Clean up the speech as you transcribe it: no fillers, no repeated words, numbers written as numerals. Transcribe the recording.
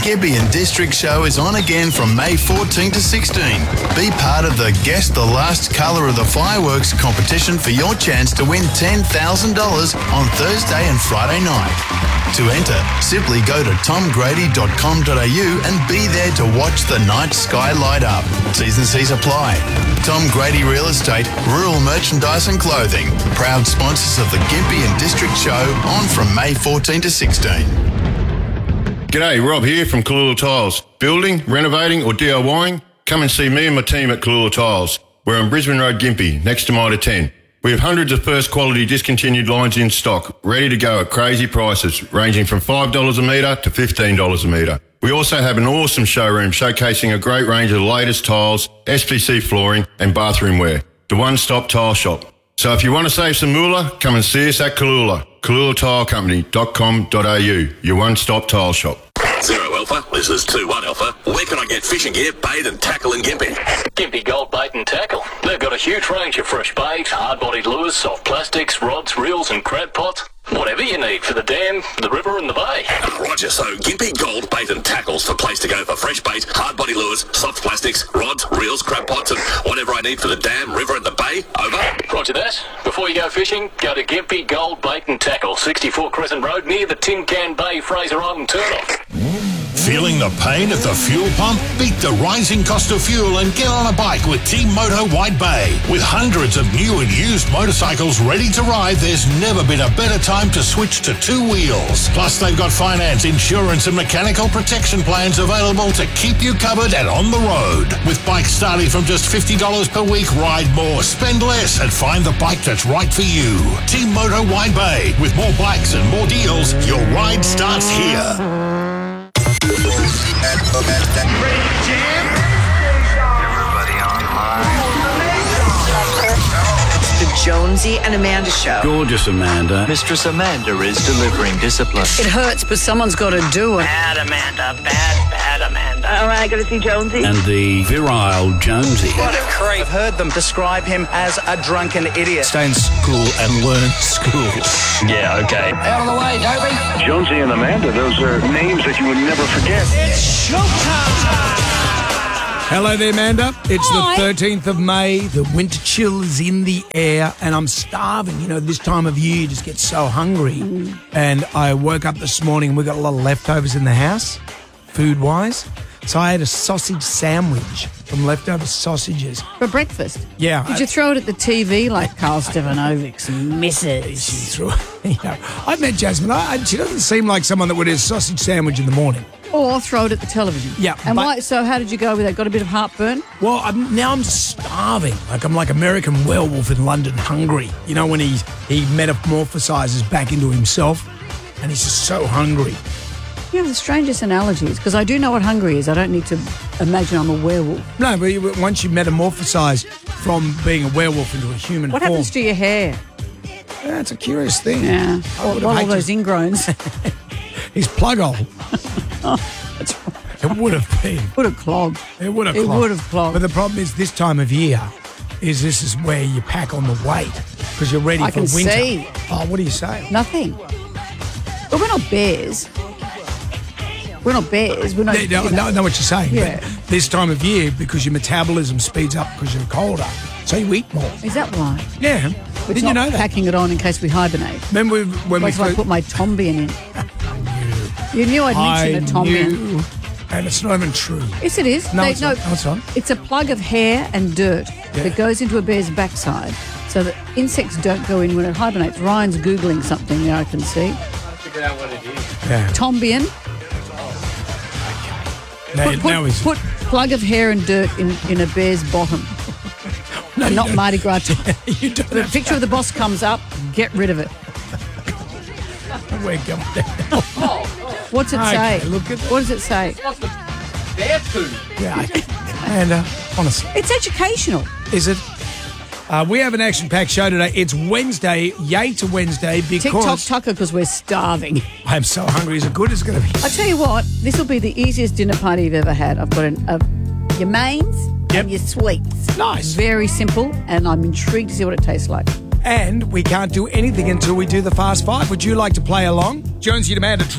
Gympie and District Show is on again from May 14 to 16. Be part of the Guess the Last Colour of the Fireworks competition for your chance to win $10,000 on Thursday and Friday night. To enter, simply go to tomgrady.com.au and be there to watch the night sky light up. T's and C's apply. Tom Grady Real Estate, Rural Merchandise and Clothing, proud sponsors of the Gympie and District Show, on from May 14 to 16. G'day, Rob here from Kalula Tiles. Building, renovating or DIYing? Come and see me and my team at Kalula Tiles. We're on Brisbane Road, Gympie, next to Mitre 10. We have hundreds of first quality discontinued lines in stock, ready to go at crazy prices, ranging from $5 a metre to $15 a metre. We also have an awesome showroom showcasing a great range of the latest tiles, SPC flooring and bathroom wear. The one-stop tile shop. So if you want to save some moolah, come and see us at Kalula. KalulaTileCompany.com.au, your one-stop tile shop. 0 Alpha, this is 21 Alpha. Where can I get fishing gear, bait and tackle in Gympie? Gympie Gold Bait and Tackle. They've got a huge range of fresh bait, hard-bodied lures, soft plastics, rods, reels and crab pots. Whatever you need for the dam, the river and the bay. Roger, so Gympie Gold Bait and Tackle's the place to go for fresh bait, hard-body lures, soft plastics, rods, reels, crab pots and whatever I need for the dam, river and the bay. Over. Roger that. Before you go fishing, go to Gympie Gold Bait and Tackle, 64 Crescent Road, near the Tin Can Bay, Fraser Island turnoff. Feeling the pain at the fuel pump? Beat the rising cost of fuel and get on a bike with Team Moto White Bay. With hundreds of new and used motorcycles ready to ride, there's never been a better time to switch to two wheels. Plus, they've got finance, insurance and mechanical protection plans available to keep you covered and on the road. With bikes starting from just $50 per week, ride more, spend less and find the bike that's right for you. Team Moto White Bay. With more bikes and more deals, your ride starts here. Everybody online. The Jonesy and Amanda Show. Gorgeous Amanda. Mistress Amanda is delivering discipline. It hurts, but someone's got to do it. Bad Amanda, bad Amanda. All right, got to see Jonesy. And the virile Jonesy. What a creep. I've heard them describe him as a drunken idiot. Stay in school and learn school. Yeah, okay. Out of the way, Toby. Jonesy and Amanda, those are names that you would never forget. It's showtime. Hello there, Amanda. It's the 13th of May. The winter chill is in the air, and I'm starving. You know, this time of year, you just get so hungry. And I woke up this morning, and we got a lot of leftovers in the house, food-wise. So I had a sausage sandwich from leftover sausages. For breakfast? Yeah. Did you throw it at the TV like Carl Stevanovic's missus? She threw it. You know, I met Jasmine. She doesn't seem like someone that would eat a sausage sandwich in the morning. Or throw it at the television. Yeah. And why? So how did you go with that? Got a bit of heartburn? Well, now I'm starving. Like I'm like American Werewolf in London, hungry. You know, when he metamorphosizes back into himself, and he's just so hungry. You have the strangest analogies, because I do know what hungry is. I don't need to imagine I'm a werewolf. No, but once you metamorphosize from being a werewolf into a human What form... happens to your hair? Yeah, it's a curious thing. Yeah. What all those ingrowns? His plug hole. That's right. It would have been. Would have clogged. It would have It clogged. would have clogged. But the problem is this time of year this is where you pack on the weight because you're ready for winter. I can see. Oh, what do you say? Nothing. But we're not bears. We're not bears. We're not. I know what you're saying. Yeah. But this time of year, because your metabolism speeds up because you're colder, so you eat more. Is that why? Yeah. Didn't you know that? Packing it on in case we hibernate. Remember when That's why I put my Tombian in. You knew I'd mention a Tombian. And it's not even true. Yes, it is. No, it's not. It's a plug of hair and dirt that goes into a bear's backside so that insects don't go in when it hibernates. Ryan's Googling something there, I can see. I'll figure out what it is. Yeah. Tombian. Put plug of hair and dirt in a bear's bottom. No, not Mardi Gras. The picture of the boss comes up, get rid of it. We're going down. What's it say? What does it say? Bear poo. Yeah. And honestly. It's educational. Is it? We have an action-packed show today. It's Wednesday, yay to Wednesday, because... TikTok Tucker, because we're starving. I'm so hungry. Is it good? It's going to be... I tell you what, this will be the easiest dinner party you've ever had. I've got your mains and your sweets. Nice. Very simple, and I'm intrigued to see what it tastes like. And we can't do anything until we do the Fast Five. Would you like to play along? Jonesy and Amanda